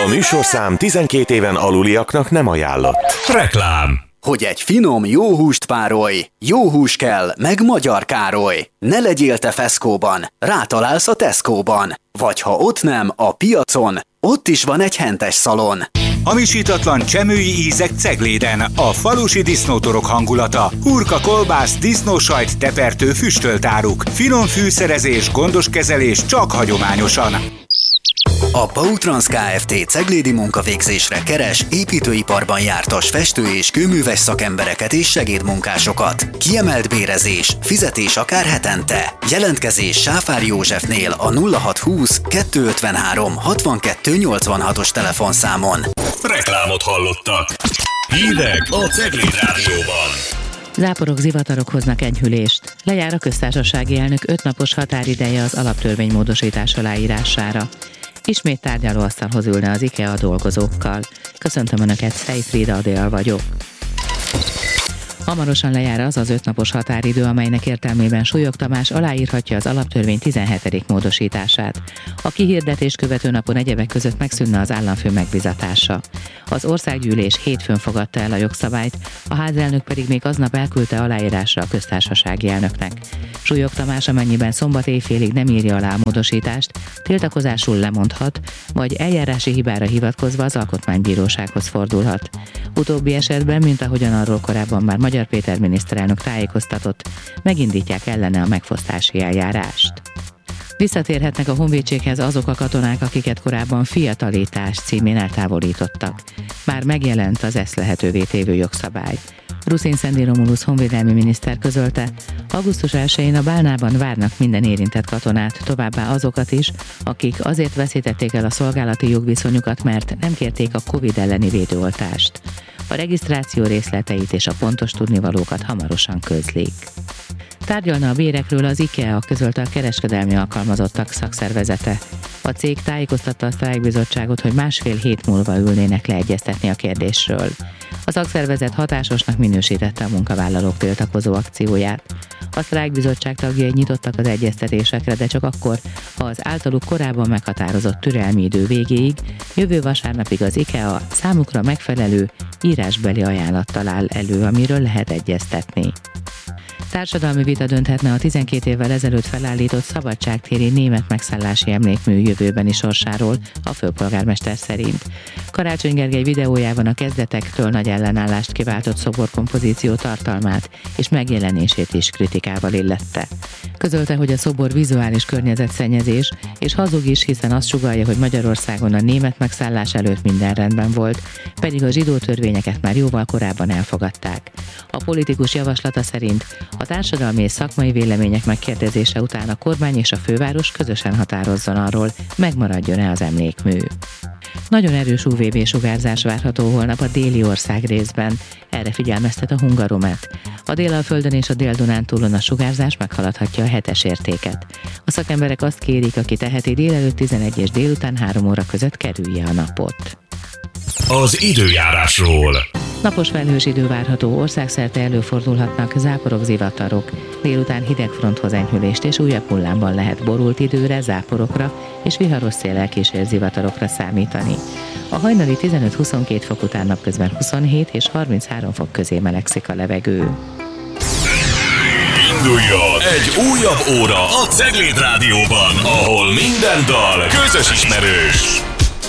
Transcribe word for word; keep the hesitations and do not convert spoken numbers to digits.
A műsorszám tizenkét éven aluliaknak nem ajánlott. Reklám. Hogy egy finom, jó húst párolj, jó hús kell, meg Magyar Károly. Ne legyél te Feszkóban, rátalálsz a Tesco-ban. Vagy ha ott nem, a piacon, ott is van egy hentes szalon. Hamisítatlan csemői ízek Cegléden, a falusi disznótorok hangulata, hurka, kolbász, disznósajt, tepertő, füstölt áruk, finom fűszerezés, gondos kezelés csak hagyományosan. A Bautrans Kft. Ceglédi munkavégzésre keres építőiparban jártas festő- és kőműves szakembereket és segédmunkásokat. Kiemelt bérezés, fizetés akár hetente. Jelentkezés Sáfár Józsefnél a nulla hat húsz kettőszázötvenhárom hatvankettő nyolcvanhatos telefonszámon. Reklámot hallottak. Hírek a Cegléd Rádióban. Záporok, zivatarok hoznak enyhülést. Lejár a köztársasági elnök ötnapos határideje az alaptörvény módosítás aláírására. Ismét tárgyalóasztalhoz ülne az IKEA dolgozókkal. Köszöntöm Önöket, Szejfrieda Adél vagyok. Hamarosan lejár az az ötnapos határidő, amelynek értelmében Súlyog Tamás aláírhatja az alaptörvény tizenhetedik módosítását. A kihirdetés követő napon egyebek között megszűnne az államfő megbizatása. Az országgyűlés hétfőn fogadta el a jogszabályt, a házelnök pedig még aznap elküldte aláírásra a köztársasági elnöknek. Súlyog Tamás, amennyiben szombat éjfélig nem írja alá a módosítást, tiltakozásul lemondhat, vagy eljárási hibára hivatkozva az alkotmánybírósághoz fordulhat. Utóbbi esetben, mint ahogyan arról korábban már Magyar Péter miniszterelnök tájékoztatott, megindítják ellene a megfosztási eljárást. Visszatérhetnek a honvédséghez azok a katonák, akiket korábban fiatalítás címén eltávolítottak. Már megjelent az ezt lehetővé tévő jogszabály. Ruszin Szendi Romulusz honvédelmi miniszter közölte, augusztus elsején a Bálnában várnak minden érintett katonát, továbbá azokat is, akik azért veszítették el a szolgálati jogviszonyukat, mert nem kérték a Covid elleni védőoltást. A regisztráció részleteit és a pontos tudnivalókat hamarosan közlik. Tárgyalna a bérekről az IKEA, közölte a kereskedelmi alkalmazottak szakszervezete. A cég tájékoztatta a sztrájkbizottságot, hogy másfél hét múlva ülnének leegyeztetni a kérdésről. A szakszervezet hatásosnak minősítette a munkavállalók tiltakozó akcióját. A sztrájkbizottság tagjai nyitottak az egyeztetésekre, de csak akkor, ha az általuk korábban meghatározott türelmi idő végéig, jövő vasárnapig az IKEA számukra megfelelő írásbeli ajánlattal áll elő, amiről lehet egyeztetni. Társadalmi vita dönthetne a tizenkét évvel ezelőtt felállított szabadságtéri német megszállási emlékmű jövőbeni sorsáról, a főpolgármester szerint. Karácsony Gergely videójában a kezdetektől nagy ellenállást kiváltott szoborkompozíció tartalmát és megjelenését is kritikával illette. Közölte, hogy a szobor vizuális környezetszennyezés, és hazug is, hiszen azt sugallja, hogy Magyarországon a német megszállás előtt minden rendben volt, pedig a zsidó törvényeket már jóval korábban elfogadták. A politikus javaslata szerint a társadalmi és szakmai vélemények megkérdezése után a kormány és a főváros közösen határozzon arról, megmaradjon-e az emlékmű. Nagyon erős u vé bé-sugárzás várható holnap a déli ország részben, erre figyelmeztet a Hungaromet. A Délalföldön és a Dél-Dunántúlon a sugárzás meghaladhatja a hetes értéket. A szakemberek azt kérik, aki teheti, délelőtt tizenegy és délután három óra között kerülje a napot. Az időjárásról. Napos felhős idő várható, országszerte előfordulhatnak záporok, zivatarok. Délután hidegfronthoz enyhülést és újabb hullámban lehet borult időre, záporokra és viharos széllel kísér zivatarokra számítani. A hajnali tizenöt-huszonkét fok után napközben huszonhét és harminchárom fok közé melegszik a levegő. Induljon egy újabb óra a Cegléd Rádióban, ahol minden dal közös ismerős.